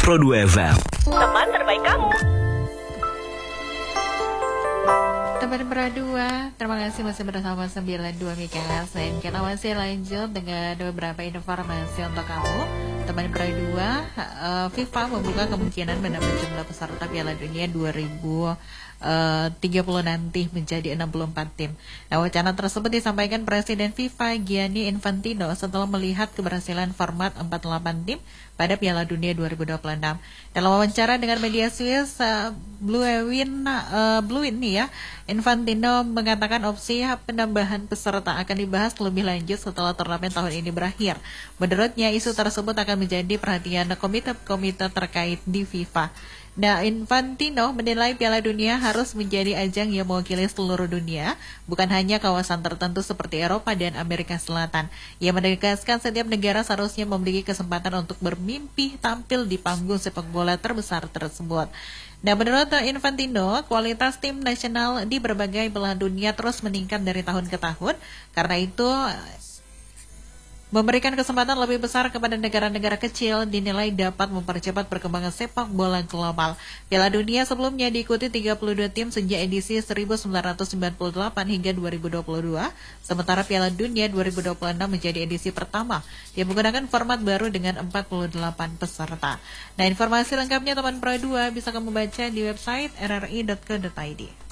Pro 2 FM. Teman terbaik kamu. Teman Berdua, terima kasih masih bersama 92 MHz dan kita masih lanjut dengan beberapa informasi untuk kamu. Teman Berdua, FIFA membuka kemungkinan menambah jumlah peserta Piala Dunia 2030 nanti menjadi 64 tim. Nah, wacana tersebut disampaikan Presiden FIFA Gianni Infantino setelah melihat keberhasilan format 48 tim pada Piala Dunia 2026. Dalam wawancara dengan media Swiss Blue Win ya, Infantino mengatakan opsi penambahan peserta akan dibahas lebih lanjut setelah turnamen tahun ini berakhir. Menurutnya, isu tersebut akan menjadi perhatian komite terkait di FIFA. Nah, Infantino menilai Piala Dunia harus menjadi ajang yang mewakili seluruh dunia, bukan hanya kawasan tertentu seperti Eropa dan Amerika Selatan. Ia menegaskan setiap negara seharusnya memiliki kesempatan untuk bermimpi tampil di panggung sepak bola terbesar tersebut. Nah, menurut Infantino, kualitas tim nasional di berbagai belahan dunia terus meningkat dari tahun ke tahun. Karena itu, memberikan kesempatan lebih besar kepada negara-negara kecil dinilai dapat mempercepat perkembangan sepak bola global. Piala Dunia sebelumnya diikuti 32 tim sejak edisi 1998 hingga 2022, sementara Piala Dunia 2026 menjadi edisi pertama yang menggunakan format baru dengan 48 peserta. Nah, informasi lengkapnya teman Pro 2 bisa kamu baca di website rri.co.id.